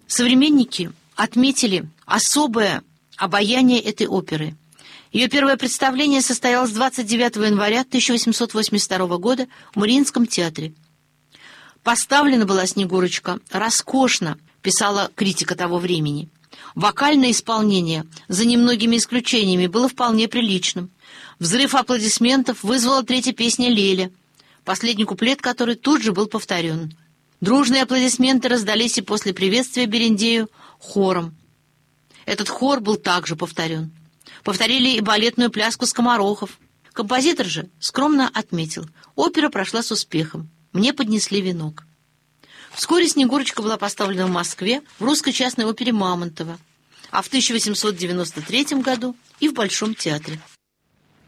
Современники отметили особое обаяние этой оперы. Ее первое представление состоялось 29 января 1882 года в Мариинском театре. Поставлена была «Снегурочка» роскошно, писала критика того времени. Вокальное исполнение, за немногими исключениями, было вполне приличным. Взрыв аплодисментов вызвала третья песня «Леля», последний куплет которой тут же был повторен. Дружные аплодисменты раздались и после приветствия Берендею хором. Этот хор был также повторен. Повторили и балетную пляску «Скоморохов». Композитор же скромно отметил: опера прошла с успехом, мне поднесли венок. Вскоре «Снегурочка» была поставлена в Москве в русской частной опере Мамонтова, а в 1893 году и в Большом театре.